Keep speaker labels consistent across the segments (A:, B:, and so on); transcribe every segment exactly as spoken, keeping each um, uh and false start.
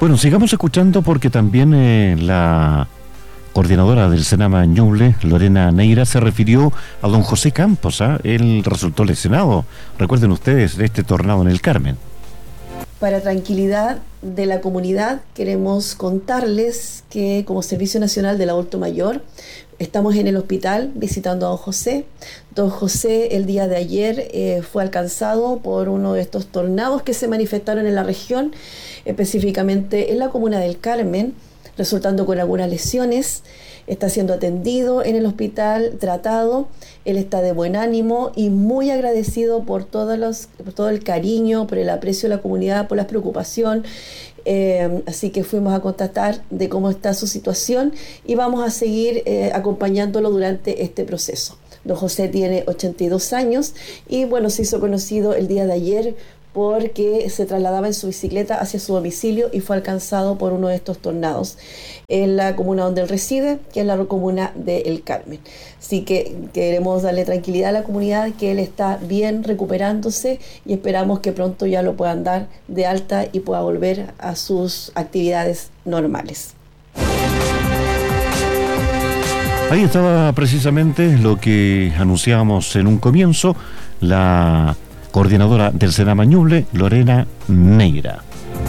A: Bueno, sigamos escuchando porque también eh, la coordinadora del Senama Ñuble, Lorena Neira, se refirió a don José Campos. ¿eh? Él resultó lesionado, recuerden ustedes, de este tornado en el Carmen.
B: Para tranquilidad de la comunidad, queremos contarles que como Servicio Nacional del Adulto Mayor estamos en el hospital visitando a don José. Don José el día de ayer eh, fue alcanzado por uno de estos tornados que se manifestaron en la región, específicamente en la comuna del Carmen, resultando con algunas lesiones. Está siendo atendido en el hospital, tratado. Él está de buen ánimo y muy agradecido por, todos los, por todo el cariño, por el aprecio de la comunidad, por la preocupación. Eh, así que fuimos a constatar de cómo está su situación y vamos a seguir eh, acompañándolo durante este proceso. Don José tiene ochenta y dos años y bueno, se hizo conocido el día de ayer porque se trasladaba en su bicicleta hacia su domicilio y fue alcanzado por uno de estos tornados en la comuna donde él reside, que es la comuna de El Carmen. Así que queremos darle tranquilidad a la comunidad, que él está bien recuperándose y esperamos que pronto ya lo puedan dar de alta y pueda volver a sus actividades normales.
A: Ahí estaba precisamente lo que anunciábamos en un comienzo, la coordinadora del Senama Ñuble, Lorena Neira.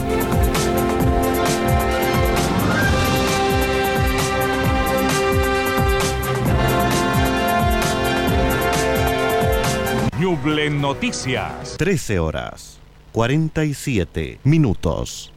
C: Ñuble Noticias.
A: trece horas, cuarenta y siete minutos.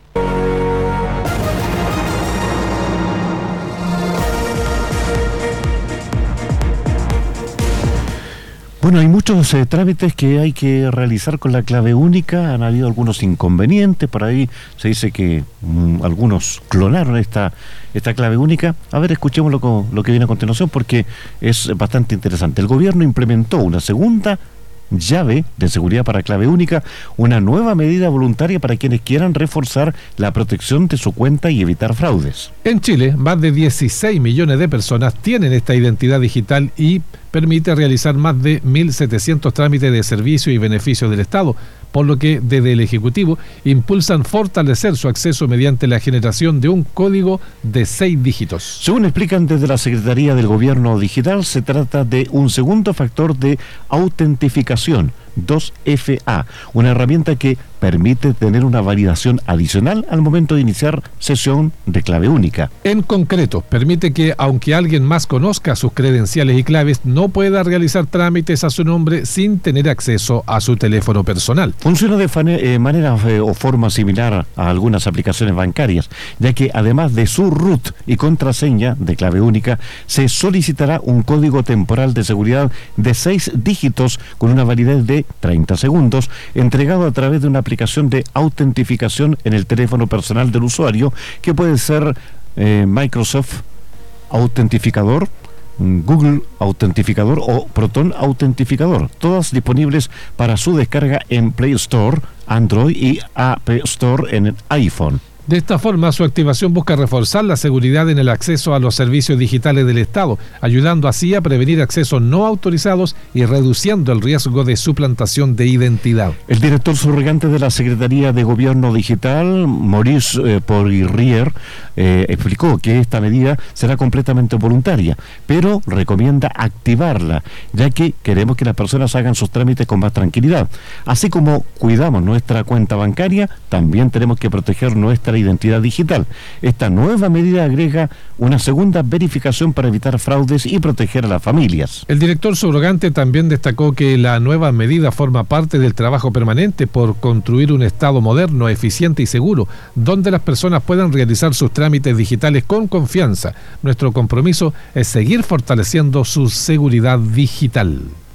A: Bueno, hay muchos eh, trámites que hay que realizar con la clave única. Han habido algunos inconvenientes. Por ahí se dice que mmm, algunos clonaron esta, esta clave única. A ver, escuchemos lo, lo que viene a continuación porque es bastante interesante. El gobierno implementó una segunda llave de seguridad para clave única, una nueva medida voluntaria para quienes quieran reforzar la protección de su cuenta y evitar fraudes.
D: En Chile, más de dieciséis millones de personas tienen esta identidad digital y permite realizar más de mil setecientos trámites de servicios y beneficios del Estado, por lo que desde el Ejecutivo impulsan fortalecer su acceso mediante la generación de un código de seis dígitos.
A: Según explican desde la Secretaría del Gobierno Digital, se trata de un segundo factor de autentificación, dos F A, una herramienta que permite tener una validación adicional al momento de iniciar sesión de clave única.
D: En concreto, permite que, aunque alguien más conozca sus credenciales y claves, no pueda realizar trámites a su nombre sin tener acceso a su teléfono personal.
A: Funciona de fane- eh, manera eh, o forma similar a algunas aplicaciones bancarias, ya que además de su root y contraseña de clave única, se solicitará un código temporal de seguridad de seis dígitos con una validez de treinta segundos, entregado a través de una aplicación de autentificación en el teléfono personal del usuario, que puede ser eh, Microsoft Autentificador, Google Autentificador o Proton Autentificador, todas disponibles para su descarga en Play Store, Android y App Store en el iPhone.
D: De esta forma, su activación busca reforzar la seguridad en el acceso a los servicios digitales del Estado, ayudando así a prevenir accesos no autorizados y reduciendo el riesgo de suplantación de identidad.
A: El director subrogante de la Secretaría de Gobierno Digital, Maurice eh, Poirier, eh, explicó que esta medida será completamente voluntaria, pero recomienda activarla, ya que queremos que las personas hagan sus trámites con más tranquilidad. Así como cuidamos nuestra cuenta bancaria, también tenemos que proteger nuestra identidad digital. Esta nueva medida agrega una segunda verificación para evitar fraudes y proteger a las familias.
D: El director subrogante también destacó que la nueva medida forma parte del trabajo permanente por construir un Estado moderno, eficiente y seguro, donde las personas puedan realizar sus trámites digitales con confianza. Nuestro compromiso es seguir fortaleciendo su seguridad digital.